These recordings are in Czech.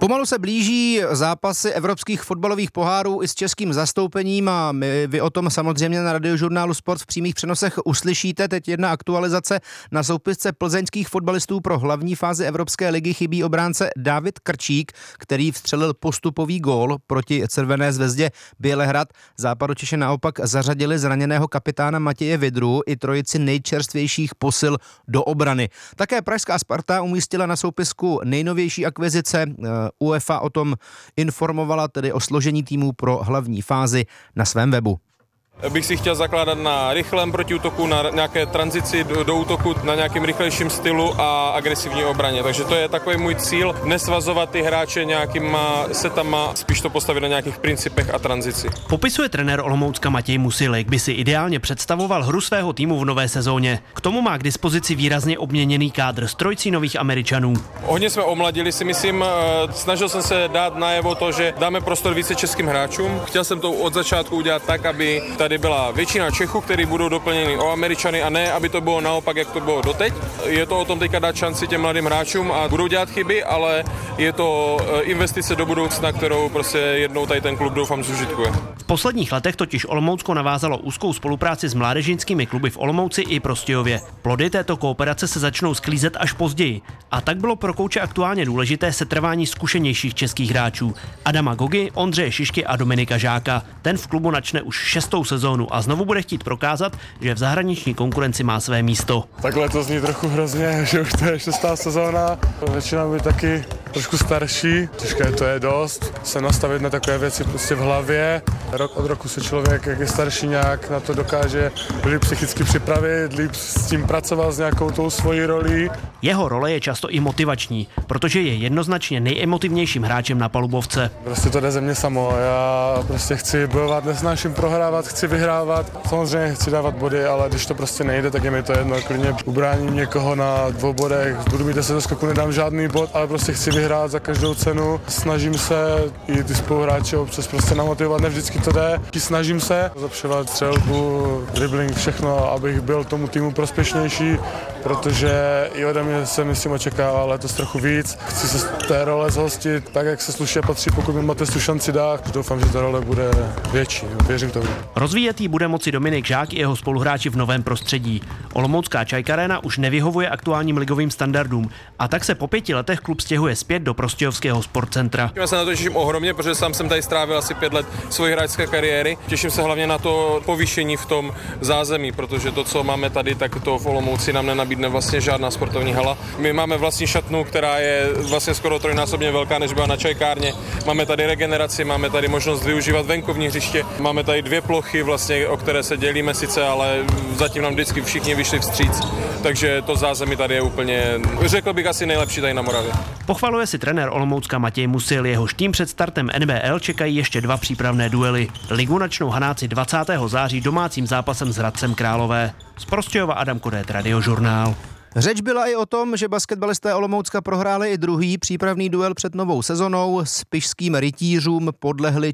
Pomalu se blíží zápasy evropských fotbalových pohárů i s českým zastoupením a vy o tom samozřejmě na Radiožurnálu Sport v přímých přenosech uslyšíte. Teď jedna aktualizace. Na soupisce plzeňských fotbalistů pro hlavní fázi Evropské ligy chybí obránce Dávid Krčík, který vstřelil postupový gól proti Červené zvezdě Bělehrad. Západočeši naopak zařadili zraněného kapitána Matěje Vydru i trojici nejčerstvějších posil do obrany. Také pražská Sparta umístila na soupisku nejnovější akvizice. UEFA o tom informovala, tedy o složení týmu pro hlavní fázi na svém webu. Bych si chtěl zakládat na rychlém protiútoku, na nějaké tranzici do útoku, na nějakým rychlejším stylu a agresivní obraně. Takže to je takový můj cíl, nesvazovat ty hráče nějakýma setama, spíš to postavit na nějakých principech a tranzici. Popisuje trenér Olomoucka Matěj Musil, jak by si ideálně představoval hru svého týmu v nové sezóně. K tomu má k dispozici výrazně obměněný kádr z trojicí nových Američanů. Hodně jsme omladili, si myslím, snažil jsem se dát najevo to, že dáme prostor více českým hráčům. Chtěl jsem to od začátku udělat tak, aby tady byla většina Čechů, kteří budou doplněni o Američany a ne, aby to bylo naopak, jak to bylo doteď. Je to o tom teďka dát šanci těm mladým hráčům a budou dělat chyby, ale je to investice do budoucna, kterou prostě jednou tady ten klub doufám zužitkuje. V posledních letech totiž Olomoucko navázalo úzkou spolupráci s mládežnickými kluby v Olomouci i Prostějově. Plody této kooperace se začnou sklízet až později. A tak bylo pro kouče aktuálně důležité setrvání zkušenějších českých hráčů. Adama Gogy, Ondřeje Šišky a Dominika Žáka. Ten v klubu načne už 6. sezónu a znovu bude chtít prokázat, že v zahraniční konkurenci má své místo. Takhle to zní trochu hrozně, že už to je 6. sezóna. Většina by taky trošku starší. Těžké to je dost. Se nastavit na takové věci prostě v hlavě. Rok od roku se člověk, jak je starší, nějak na to dokáže líp psychicky připravit, líp s tím pracovat s nějakou tou svojí rolí. Jeho role je často i motivační, protože je jednoznačně nejemotivnějším hráčem na palubovce. Prostě to jde ze mě samo. Já prostě chci bojovat, nesnáším prohrávat, chci vyhrávat. Samozřejmě chci dávat body, ale když to prostě nejde, tak je mi to jedno. Klidně ubráním někoho na 2 bodech, budu mít 10 skoků, nedám žádný bod, ale prostě chci vyhrát za každou cenu. Snažím se i ty spoluhráče občas prostě namotivovat, ne vždycky to jde. Snažím se zlepšovat střelbu, dribbling, všechno, abych byl tomu týmu prospěšnější, protože i ode mě se myslím očekává letos trochu víc. Chci se z té role zhostit tak, jak se sluší a patří, pokud mi Matej tu šanci dá. Doufám, že ta role bude větší, věřím tomu. Rozvíjet jí bude moci Dominik Žák i jeho spoluhráči v novém prostředí. Olomoucká Čajka Arena už nevyhovuje aktuálním ligovým standardům a tak se po 5 letech klub stěhuje zpět do Prostějovského sportcentra. Já se na to těším ohromně, protože sám jsem tady strávil asi 5 let svojí hráčské kariéry. Těším se hlavně na to povýšení v tom zázemí, protože to, co máme tady, tak to v Olomouci nám nenabídne vlastně žádná sportovní hala. My máme vlastní šatnu, která je vlastně skoro trojnásobně velká, než byla na Čajkárně. Máme tady regeneraci, máme tady možnost využívat venkovní hřiště. Máme tady 2 plochy vlastně, o které se dělíme sice, ale zatím nám vždycky všichni vyšli vstříc. Takže to zázemí tady je úplně, řekl bych, asi nejlepší tady na Moravě. Pochvaluje si trenér Olomoucka Matěj Musil, jehož tým před startem NBL čekají ještě 2 přípravné duely. Ligu načnou Hanáci 20. září domácím zápasem s Hradcem Králové. Z Prostějova Adam Kodet, Radiožurnál. Řeč byla i o tom, že basketbalisté Olomoucka prohráli i druhý přípravný duel před novou sezonou. Spišským rytířům podlehli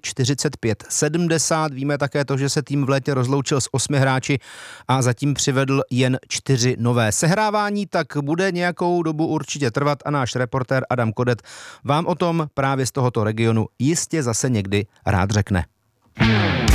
45-70. Víme také to, že se tým v létě rozloučil s 8 hráči a zatím přivedl jen 4 nové. Sehrávání tak bude nějakou dobu určitě trvat a náš reportér Adam Kodet vám o tom právě z tohoto regionu jistě zase někdy rád řekne.